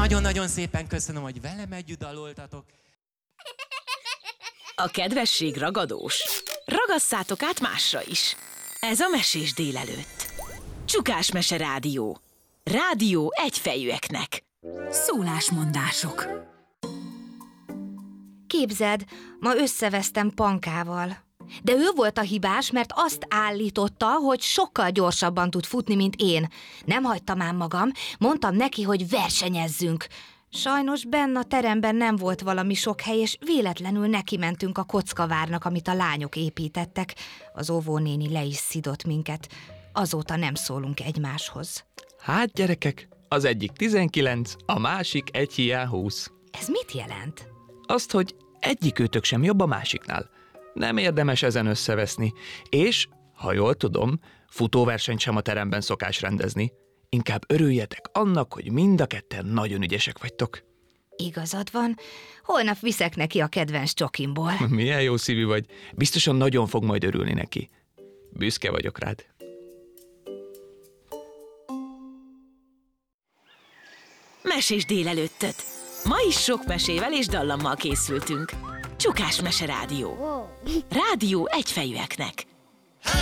Nagyon-nagyon szépen köszönöm, hogy velem együtt daloltatok. A kedvesség ragadós. Ragasszátok át másra is. Ez a Mesés délelőtt. Csukás Mese Rádió. Rádió egyfejűeknek. Szólásmondások. Képzeld, ma összevesztem Pankával. De ő volt a hibás, mert azt állította, hogy sokkal gyorsabban tud futni, mint én. Nem hagytam ám magam, mondtam neki, hogy versenyezzünk. Sajnos benn a teremben nem volt valami sok hely, és véletlenül nekimentünk a kockavárnak, amit a lányok építettek. Az óvónéni le is szidott minket. Azóta nem szólunk egymáshoz. Hát gyerekek, az egyik 19, a másik egy hiány 20. Ez mit jelent? Azt, hogy egyikőtök sem jobb a másiknál. Nem érdemes ezen összeveszni. És, ha jól tudom, futóversenyt sem a teremben szokás rendezni. Inkább örüljetek annak, hogy mind a ketten nagyon ügyesek vagytok. Igazad van, holnap viszek neki a kedvenc csokimból. Milyen jó szívű vagy. Biztosan nagyon fog majd örülni neki. Büszke vagyok rád. Mesés délelőttöt. Ma is sok mesével és dallammal készültünk. Csukás Mese Rádió. Rádió egyfejűeknek.